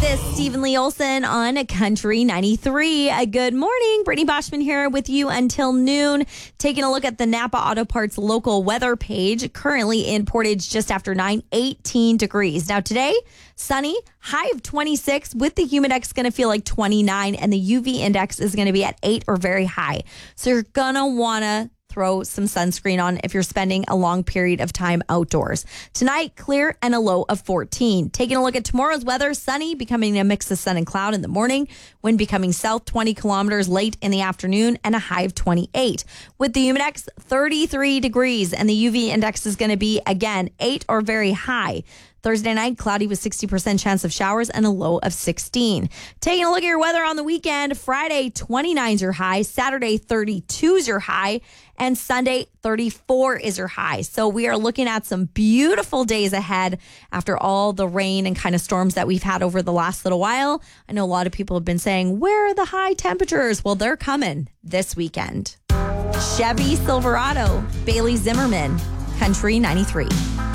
this, Stephen Lee Olson on Country 93. Good morning. Brittany Boschman here with you until noon. Taking a look at the Napa Auto Parts local weather page. Currently in Portage just after 18 degrees. Now today, sunny, high of 26 with the humidex going to feel like 29 and the UV index is going to be at 8 or very high. So you're going to want to throw some sunscreen on if you're spending a long period of time outdoors. Tonight, clear and a low of 14. Taking a look at tomorrow's weather, sunny, becoming a mix of sun and cloud in the morning, wind becoming south 20 kilometers late in the afternoon, and a high of 28. With the humidex, 33 degrees, and the UV index is going to be, again, 8 or very high. Thursday night, cloudy with 60% chance of showers and a low of 16. Taking a look at your weather on the weekend, Friday, 29 is your high. Saturday, 32 is your high. And Sunday, 34 is your high. So we are looking at some beautiful days ahead after all the rain and kind of storms that we've had over the last little while. I know a lot of people have been saying, where are the high temperatures? Well, they're coming this weekend. Chevy Silverado, Bailey Zimmerman, Country 93.